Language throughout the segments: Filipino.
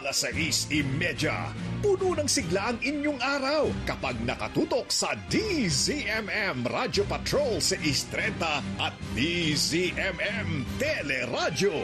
6:30. Puno ng sigla ang inyong araw kapag nakatutok sa DZMM Radio Patrol 6:30 at DZMM Teleradyo.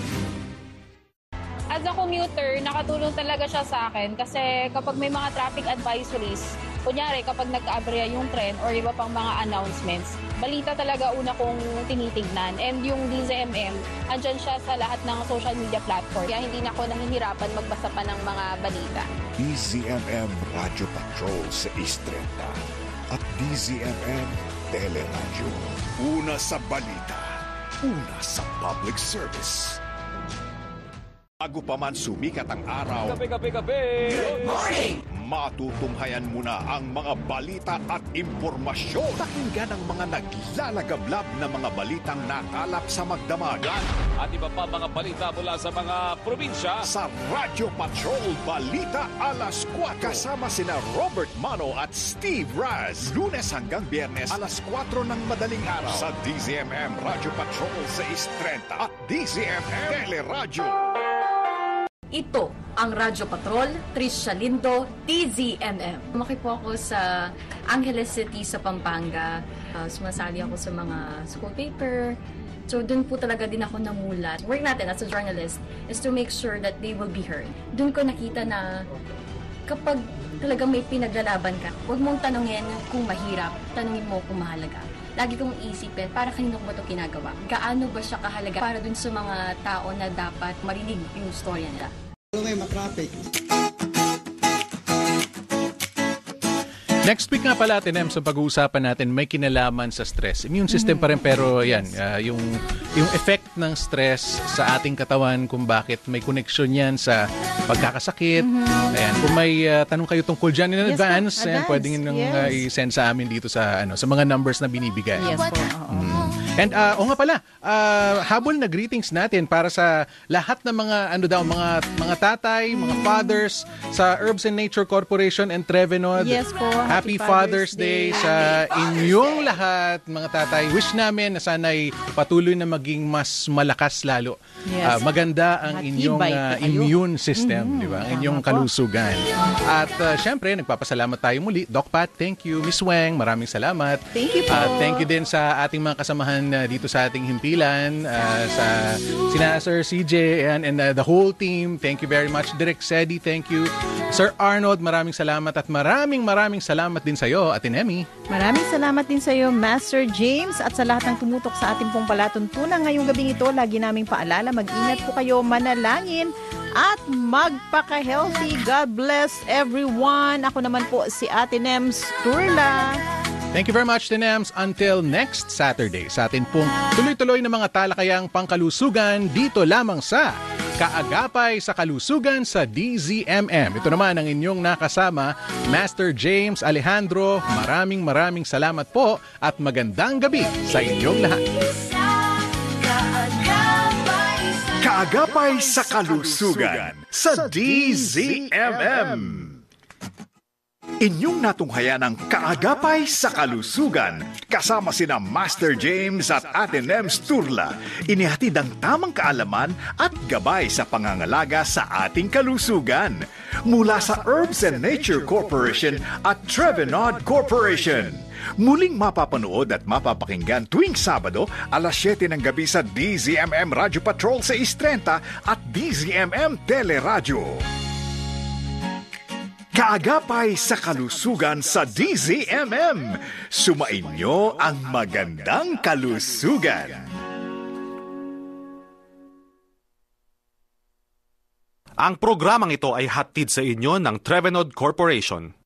As a commuter, nakatulong talaga siya sa akin kasi kapag may mga traffic advisories, kunyari kapag nagka-aberya yung tren or iba pang mga announcements, balita talaga una kong tinitignan. And yung DZMM, andyan siya sa lahat ng social media platform. Kaya hindi na ako nahihirapan magbasa pa ng mga balita. DZMM Radio Patrol 6:30 at DZMM Teleradyo. Una sa balita, una sa public service. Bago pa man sumikat ang araw, Kape! Good morning! Matutunghayan muna ang mga balita at impormasyon. Pakinggan ang mga naglalagablab na mga balitang nakalap sa magdamagan. At iba pa mga balita mula sa mga probinsya. Sa Radio Patrol Balita Alas 4. Kasama sina Robert Mano at Steve Raz. Lunes hanggang Biyernes alas 4 ng madaling araw. Sa DZMM Radio Patrol 6:30 at DZMM Teleradyo. Ito ang Radyo Patrol, Tricia Lindo, DZMM. Lumaki po ako sa Angeles City sa Pampanga. Sumasali ako sa mga school paper. So doon po talaga din ako namulat. Work natin as a journalist is to make sure that they will be heard. Doon ko nakita na kapag talaga may pinaglalaban ka, huwag mong tanungin kung mahirap, tanungin mo kung mahalaga. Lagi kong isipin, para kanino ko ba ito ginagawa? Gaano ba siya kahalaga para dun sa mga tao na dapat marinig yung storya nila? Matraffic. Next week nga pala, Tinem, sa pag-uusapan natin, may kinalaman sa stress. Immune system pa rin, pero yan, yung effect ng stress sa ating katawan, kung bakit may connection yan sa pagkakasakit. Ayan, kung may tanong kayo tungkol dyan in advance, ayan, pwede nyo i-send sa amin dito sa mga numbers na binibigay. Yes po. And o nga pala, habol na greetings natin para sa lahat ng mga tatay, mga fathers sa Herbs and Nature Corporation and Trevenod. Yes po. Happy Father's Day sa inyong lahat, mga tatay. Wish namin na sana'y patuloy na maging mas malakas lalo. Yes. Maganda ang inyong immune system, di ba? Ang inyong kalusugan. At syempre, nagpapasalamat tayo muli. Doc Pat, thank you. Miss Weng, maraming salamat. Thank you po. Thank you din sa ating mga kasamahan dito sa ating himpilan, sa sina Sir CJ and the whole team. Thank you very much. Direk Sedi, thank you. Sir Arnold, maraming salamat at maraming salamat din sa iyo, Ate Nemi. Maraming salamat din sa iyo, Master James, at sa lahat ng tumutok sa ating pong palatuntunan ngayong gabing ito. Lagi naming paalala, mag-ingat po kayo, manalangin at magpaka-healthy. God bless everyone. Ako naman po si Ate Nems Turla. Thank you very much, Tinems. Until next Saturday, sa atin pong tuloy-tuloy na mga talakayang pangkalusugan dito lamang sa Kaagapay sa Kalusugan sa DZMM. Ito naman ang inyong nakasama, Master James Alejandro. Maraming salamat po at magandang gabi sa inyong lahat. Kaagapay sa Kalusugan sa DZMM. Inyong natunghayan ang Kaagapay sa Kalusugan kasama sina Master James at Ate Nems Turla. Inihatid ang tamang kaalaman at gabay sa pangangalaga sa ating kalusugan mula sa Herbs and Nature Corporation at Trevenod Corporation. Muling mapapanood at mapapakinggan tuwing Sabado alas 7 ng gabi sa DZMM Radio Patrol 6:30 at DZMM Teleradyo. Kaagapay sa Kalusugan sa DZMM. Sumainyo ang magandang kalusugan. Ang programang ito ay hatid sa inyo ng Trevenod Corporation.